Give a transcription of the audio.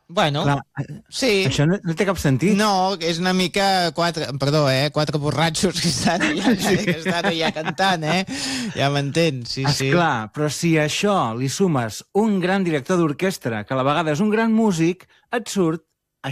Bueno, Clar, sí. això no té cap sentit. No, és una mica quatre borratxos que estan allà cantant, Ja m'entens, sí, sí. Esclar, però si a això li sumes un gran director d'orquestra, que a la vegada és un gran músic, et surt